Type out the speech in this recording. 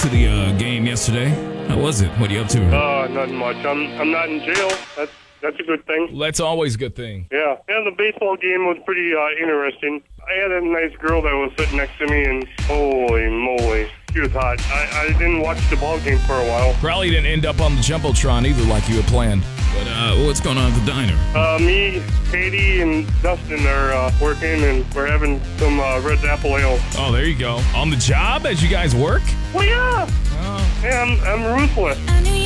To the game yesterday. How was it? What are you up to? Nothing much. I'm not in jail. That's a good thing. That's always a good thing. Yeah, the baseball game was pretty interesting. I had a nice girl that was sitting next to me, and holy moly, she was hot. I didn't watch the ball game for a while. Probably didn't end up on the Jumbotron either like you had planned. But what's going on at the diner? Me, Katie, and Dustin are working, and we're having some Red Apple Ale. Oh, there you go. On the job as you guys work? Well, yeah. Oh. Yeah, I'm ruthless. I knew